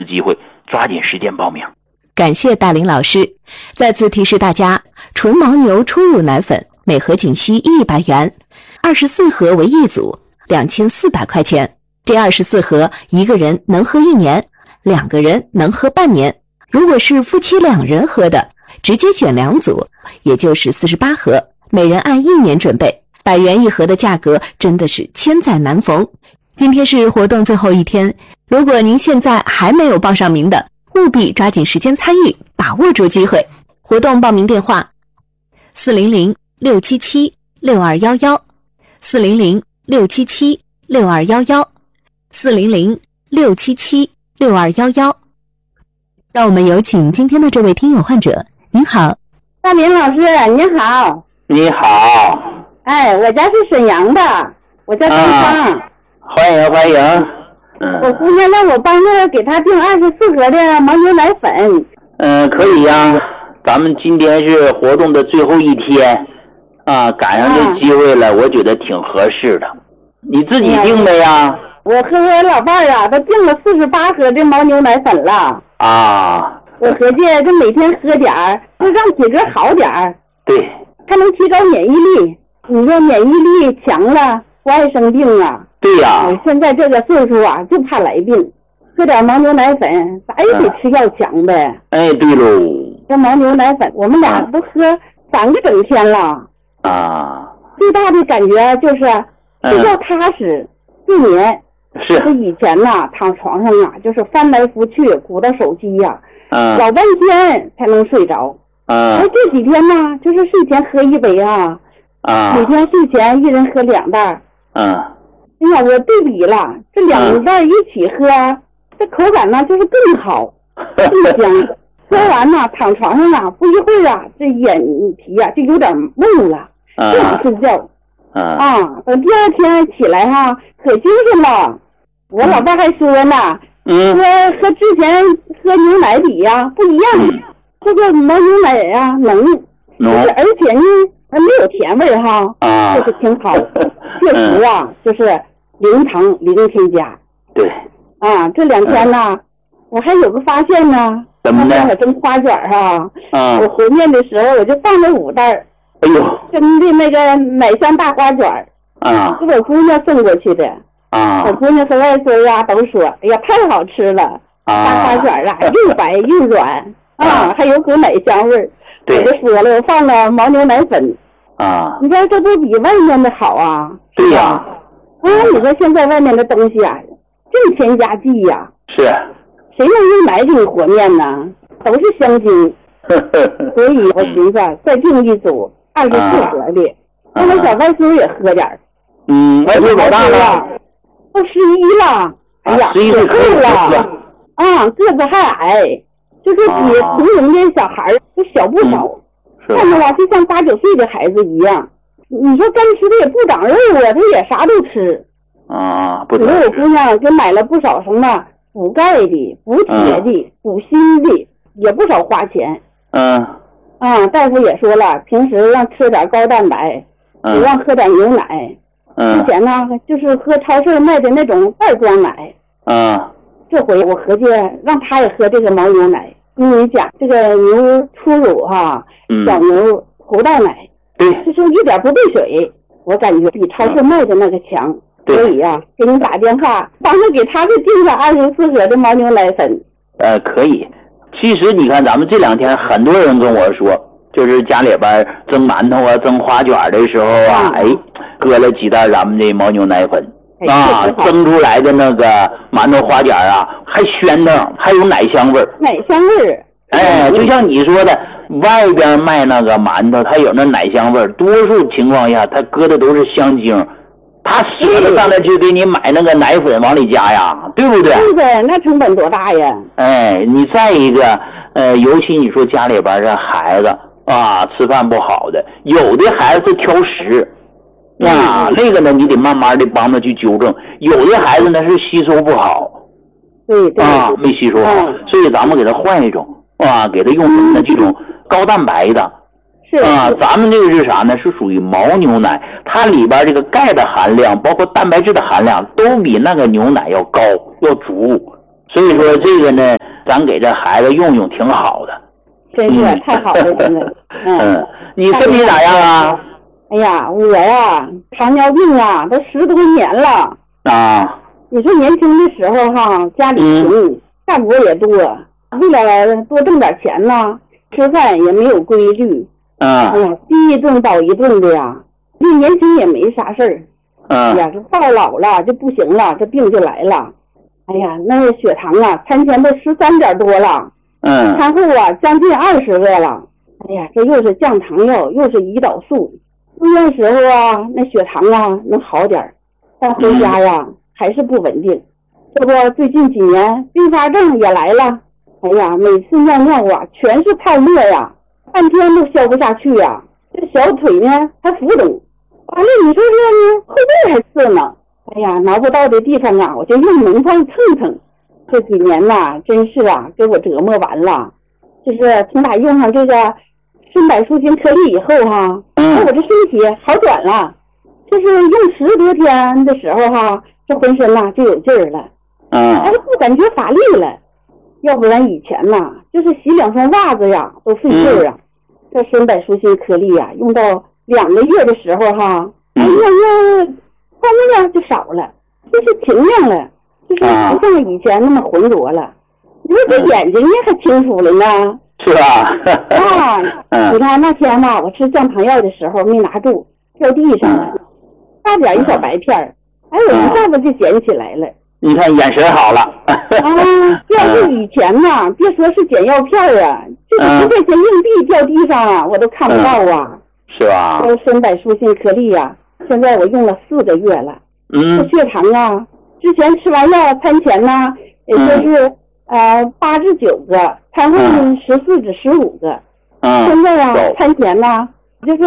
机会，抓紧时间报名。 感谢大林老师。再次提示大家，纯牦牛初乳奶粉每盒仅需100元，24盒为一组，2400块钱。这24盒一个人能喝1年，2个人能喝半年。如果是夫妻2人喝的，直接选2组，也就是48盒，每人按1年准备。100元一盒的价格真的是千载难逢。今天是活动最后一天，如果您现在还没有报上名的，务必抓紧时间参与，把握住机会。活动报名电话400-677-6211 400-677-6211 400-677-6211。让我们有请今天的这位听友患者。您好， 大林老师，您好。 你好。 哎，我家是沈阳的，我叫张芳。 欢迎欢迎。 我姑娘让我帮着给她订24盒的牦牛奶粉。 可以呀，咱们今天是活动的最后一天啊，赶上这机会了，我觉得挺合适的。你自己订的呀？ 我和我老伴儿啊，都订了48盒的牦牛奶粉了。 啊。 我合计这每天喝点儿，就让体格好点儿。 对。 还能提高免疫力。你说免疫力强了，不爱生病啊。 对呀。 我现在这个岁数啊，就怕来病。喝点牦牛奶粉，咋也得吃药强呗。 哎，对喽。 这牦牛奶粉，我们俩都喝3个整天了。 啊。 最大的感觉就是睡觉踏实，睡眠。 是。 这以前呐，躺床上啊，就是翻来覆去，鼓捣手机呀，老半天才能睡着。而这几天呢，就是睡前喝1杯啊。每天睡前一人喝2袋。哎呀，我对比了，这2袋一起喝，这口感呢就是更好，更香。喝完呢，躺床上啊，不一会儿啊，这眼皮啊就有点蒙了，不想睡觉。等第2天起来哈，可精神了。我老伴还说呢，说和之前喝牛奶比呀不一样，这个牦牛奶呀浓，而且呢还没有甜味哈，就是挺好。确实啊，就是零糖零添加。 对。 这2天呢，我还有个发现呢。 怎么的？ 我蒸花卷哈。我回面的时候我就放了5袋。 哎呦。 蒸的那个奶香大花卷。是我姑娘送过去的。我姑娘和外孙啊都说，哎呀，太好吃了。大花卷啊，又白又软。还有股奶香味儿。我就说了，我放了牦牛奶粉。你说这不比外面的好啊？ 对呀。 你说现在外面的东西啊，净添加剂呀。 是。 谁能用奶给你和面呢？都是香精。所以我寻思再订一组24盒的，让那小外孙也喝点儿。 外孙多大了？ 都11了。哎呀，可够了。个子还矮，就是比同龄的小孩就小不少。看着吧，就像8、9岁的孩子一样。你说干吃的也不长肉啊，他也啥都吃。 不我我姑娘给买了不少什么补钙的、补铁的、补锌的，也不少花钱。大夫也说了，平时让吃点高蛋白，也让喝点牛奶。之前呢，就是喝超市卖的那种袋装奶。这回我合计让他也喝这个牦牛奶，因为讲这个牛初乳哈，小牛头道奶，就是一点不兑水，我感觉比超市卖的那个强。所以呀，给你打电话，帮着给他给订上24盒的牦牛奶粉。 可以。其实你看，咱们这2天很多人跟我说，就是家里边蒸馒头啊、蒸花卷的时候啊，搁了几袋咱们的牦牛奶粉。蒸出来的那个馒头花卷啊，还鲜腾，还有奶香味儿。 奶香味儿。 就像你说的，外边卖那个馒头，它有那奶香味儿，多数情况下它搁的都是香精，他舍得上来去给你买那个奶粉往里加呀，对不对？ 对的，那成本多大呀？ 你再一个，尤其你说家里边这孩子啊，吃饭不好的，有的孩子挑食。那个呢，你得慢慢的帮他去纠正。有的孩子呢是吸收不好， 对， 没吸收好，所以咱们给他换一种给他用什么呢？这种高蛋白的。咱们这个是啥呢？是属于牦牛奶，它里边这个钙的含量，包括蛋白质的含量，都比那个牛奶要高，要足。所以说这个呢， 咱给这孩子用用挺好的。 真是太好了，真的。 你身体咋样啊？ 哎呀，我呀，糖尿病啊，都10多年了。 啊。 你说年轻的时候哈，家里穷，干活也多，为了多挣点钱呢，吃饭也没有规律。哎呀，饥一顿饱一顿的呀。这年轻也没啥事儿。哎呀，这到老了就不行了，这病就来了。哎呀，那个血糖啊，餐前都13点多了。餐后啊，将近20个了。哎呀，这又是降糖药，又是胰岛素。住院时候啊，那血糖啊能好点，但回家呀还是不稳定。这不最近几年并发症也来了。哎呀，每次尿尿啊全是泡沫呀，半天都消不下去呀。这小腿呢还浮肿，完了你说这后背还刺呢。哎呀，挠不到的地方啊，我就用脓泡蹭蹭。这几年呐，真是啊，给我折磨完了。就是从打用上这个参柏舒心颗粒以后哈，我这身体好转了。就是用10多天的时候哈，这浑身呐就有劲儿了，还不感觉乏力了。要不然以前呐，就是洗2双袜子呀都费劲儿啊。这参柏舒心颗粒呀，用到2个月的时候哈，哎呀，泡沫呀就少了，就是清亮了，就是不像以前那么浑浊了。你说这眼睛呢还清楚了呢。 是吧？ 你看那天嘛，我吃降糖药的时候没拿住，掉地上了，大点一小白片儿，哎，我一下子就捡起来了。 你看眼神好了。 要是以前呐，别说是捡药片啊，就是10块钱硬币掉地上啊，我都看不到啊。 是吧？ 参柏舒心颗粒呀，现在我用了4个月了。这血糖啊，之前吃完药餐前呢，也就是8至9个，餐后14至15个。现在啊，餐前呢就是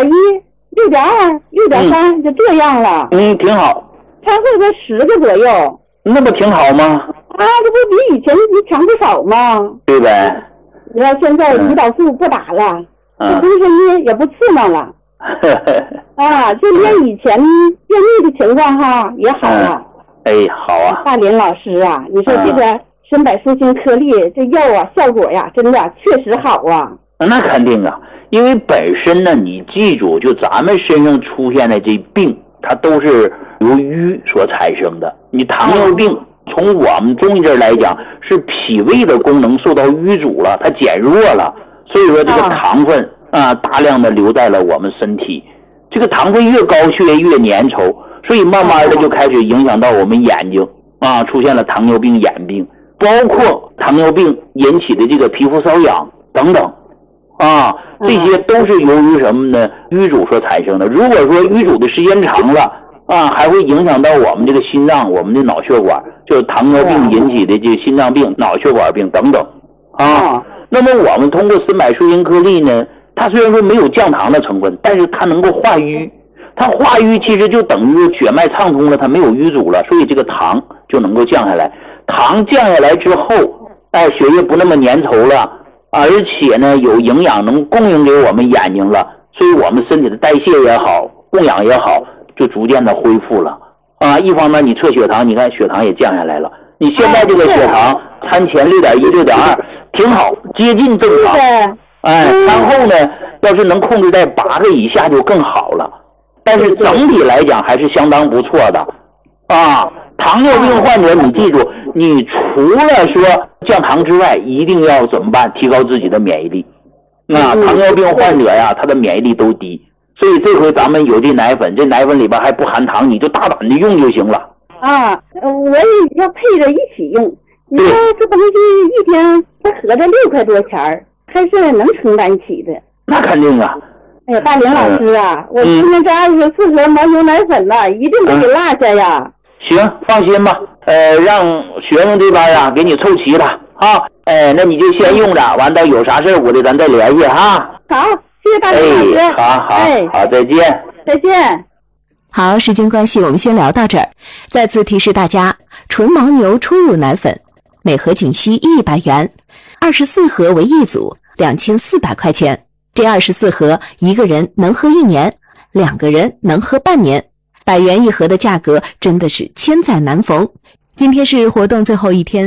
6.1、6.2、6.3，就这样了。 挺好。 餐后才10个左右。 那不挺好吗？ 这不比以前强不少吗？ 对呗。 你看现在胰岛素不打了，这浑身呢也不刺挠了。就连以前便秘的情况哈也好了。 好啊。 大林老师啊，你说这个参柏舒心颗粒这药啊，效果呀真的确实好啊。 那肯定啊，因为本身呢，你记住，就咱们身上出现的这病，它都是由瘀所产生的。你糖尿病从我们中医这儿来讲，是脾胃的功能受到瘀阻了，它减弱了，所以说这个糖分大量的留在了我们身体。这个糖分越高，血液越粘稠，所以慢慢的就开始影响到我们眼睛出现了糖尿病眼病，包括糖尿病引起的这个皮肤瘙痒等等。这些都是由于什么呢？瘀阻所产生的。如果说淤阻的时间长了还会影响到我们这个心脏、我们的脑血管，就是糖尿病引起的这个心脏病、脑血管病等等那么我们通过参柏舒心颗粒呢，它虽然说没有降糖的成分，但是它能够化瘀。它化瘀其实就等于血脉畅通了，它没有淤阻了，所以这个糖就能够降下来。糖降下来之后，血液不那么粘稠了。而且呢，有营养能供应给我们眼睛了，所以我们身体的代谢也好，供氧也好，就逐渐的恢复了一方面你测血糖，你看血糖也降下来了。你现在这个血糖餐前6.1、6.2挺好，接近正常。餐后呢，要是能控制在8个以下就更好了。但是整体来讲还是相当不错的糖尿病患者，你记住，你除了说降糖之外，一定要怎么办？提高自己的免疫力。糖尿病患者呀，他的免疫力都低，所以这回咱们有这奶粉，这奶粉里边还不含糖，你就大胆的用就行了。 我也要配着一起用。你说这东西一天它合着6块多钱，还是能承担起的。 那肯定啊。 哎呀，大林老师啊，我今天这24盒牦牛奶粉呢，一定不给落下呀。 行，放心吧，让学生这边呀给你凑齐了那你就先用着，完到有啥事我得咱再联系好，谢谢大林老师。 好，再见。 再见。 好，时间关系，我们先聊到这儿。再次提示大家，纯牦牛初乳奶粉，每盒仅需100元，24盒为一组，2400块钱。这24盒，一个人能喝1年，2个人能喝半年。100元一盒的价格真的是千载难逢。今天是活动最后一天，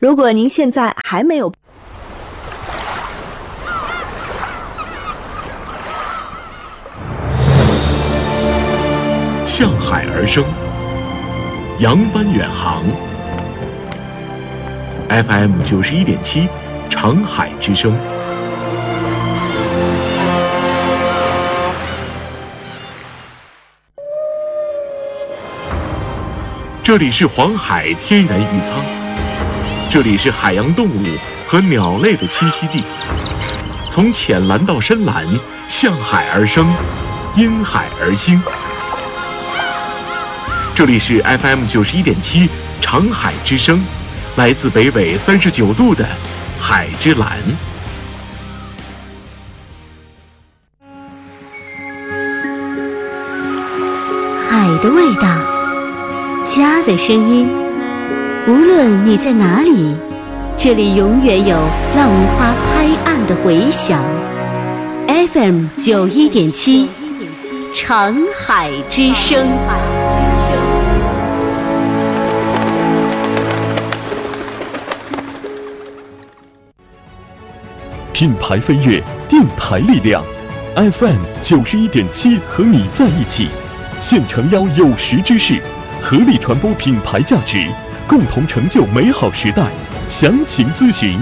如果您现在还没有向海而生，扬帆远航。FM 91.7，长海之声。这里是黄海天然渔仓，这里是海洋动物和鸟类的栖息地。从浅蓝到深蓝，向海而生，因海而兴。这里是 FM 91.7，长海之声，来自北纬39度的海之蓝。 海的味道，家的声音，无论你在哪里，这里永远有浪花拍岸的回响。FM 91.7，长海之声。 品牌飞跃，电台力量 ，FM 91.7和你在一起，现诚邀有识之士，合力传播品牌价值，共同成就美好时代。详情咨询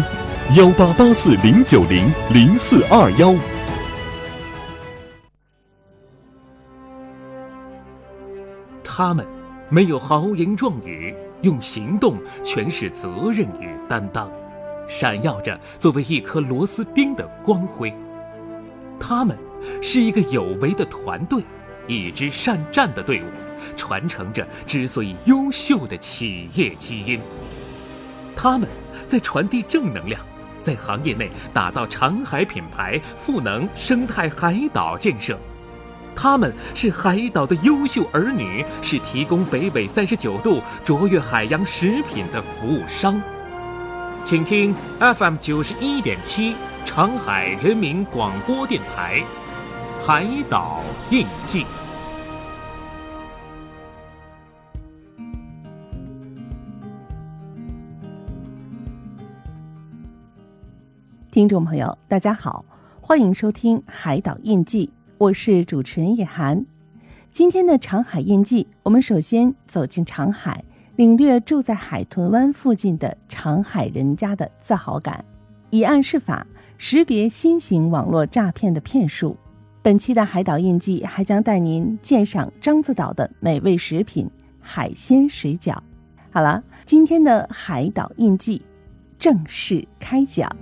188409000421。 他们没有豪言壮语，用行动诠释责任与担当，闪耀着作为一颗螺丝钉的光辉。他们是一个有为的团队，一支善战的队伍，传承着之所以优秀的企业基因。他们在传递正能量，在行业内打造长海品牌，赋能生态海岛建设。他们是海岛的优秀儿女，是提供北纬39度卓越海洋食品的服务商。请听 FM 91.7，长海人民广播电台，海岛印记。 听众朋友，大家好，欢迎收听海岛印记，我是主持人叶涵。今天的长海印记，我们首先走进长海，领略住在海豚湾附近的长海人家的自豪感，以案释法，识别新型网络诈骗的骗术。本期的海岛印记还将带您鉴赏獐子岛的美味食品海鲜水饺。好了，今天的海岛印记正式开讲。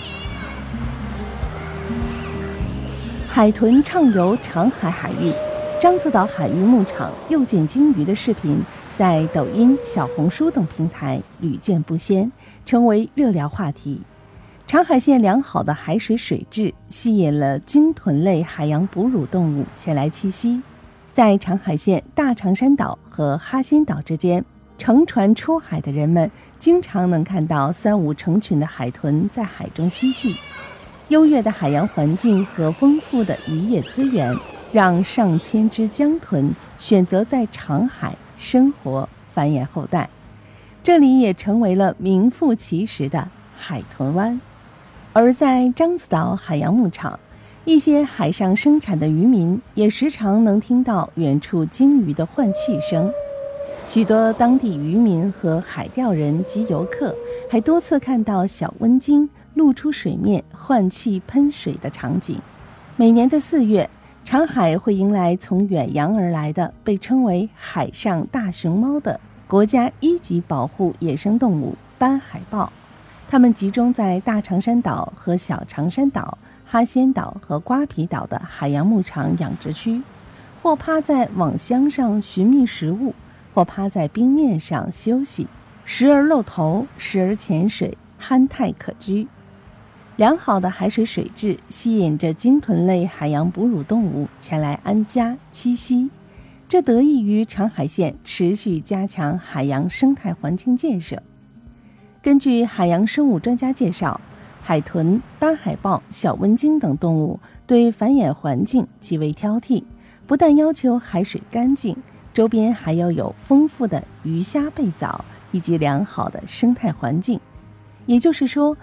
海豚畅游长海海域，獐子岛海域牧场又见鲸鱼的视频在抖音、小红书等平台屡见不鲜，成为热聊话题。长海县良好的海水水质吸引了鲸豚类海洋哺乳动物前来栖息。在长海县大长山岛和哈仙岛之间，乘船出海的人们经常能看到3、5成群的海豚在海中嬉戏。优越的海洋环境和丰富的渔业资源，让上千只江豚选择在长海生活繁衍后代，这里也成为了名副其实的海豚湾。而在獐子岛海洋牧场，一些海上生产的渔民也时常能听到远处鲸鱼的换气声。许多当地渔民和海钓人及游客还多次看到小温鲸露出水面换气喷水的场景。每年的4月，长海会迎来从远洋而来的被称为海上大熊猫的国家1级保护野生动物斑海豹。它们集中在大长山岛和小长山岛、哈仙岛和瓜皮岛的海洋牧场养殖区，或趴在网箱上寻觅食物，或趴在冰面上休息，时而露头，时而潜水，憨态可掬。良好的海水水质吸引着鲸豚类海洋哺乳动物前来安家栖息，这得益于长海县持续加强海洋生态环境建设。根据海洋生物专家介绍，海豚、斑海豹、小温鲸等动物对繁衍环境极为挑剔，不但要求海水干净，周边还要有丰富的鱼虾贝藻以及良好的生态环境。 也就是说，